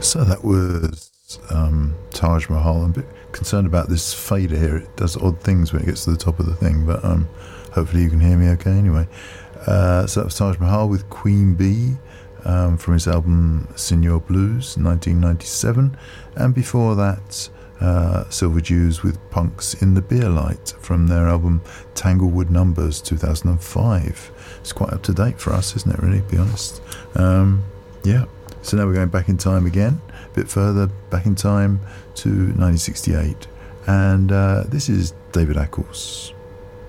So that was Taj Mahal. I'm a bit concerned about this fader here. It does odd things when it gets to the top of the thing, but hopefully you can hear me okay anyway. So that was Taj Mahal with Queen Bee from his album Signor Blues, 1997. And before that, Silver Jews with Punks in the Beer Light from their album Tanglewood Numbers, 2005. It's quite up to date for us, isn't it, really, to be honest? Yeah. So now we're going back in time again, a bit further back in time to 1968. And this is David Eccles.